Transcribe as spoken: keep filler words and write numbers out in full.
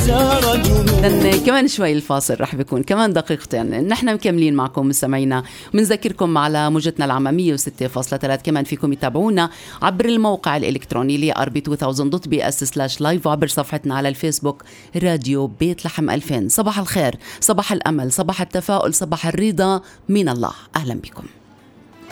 سار الجنون. لأن كمان شوي الفاصل رح بيكون كمان دقيقتين. نحن مكملين معكم مستمعينا، منذكركم على موجتنا العامة مية وستة فاصلة ثلاثة. كمان فيكم يتابعونا عبر الموقع الإلكتروني اللي ار بي ألفين دوت بي اس سلاش لايف، وعبر صفحتنا على الفيسبوك راديو بيت لحم ألفين. صباح الخير، صباح الأمل، صباح التفاؤل، صباح الرضا من الله. أهلا بكم.